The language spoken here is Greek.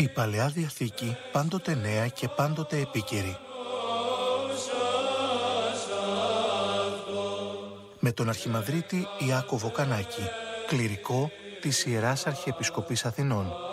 Η Παλαιά Διαθήκη πάντοτε νέα και πάντοτε επίκαιρη. Με τον Αρχιμανδρίτη Ιάκωβο Κανάκη, κληρικό της Ιεράς Αρχιεπισκοπής Αθηνών.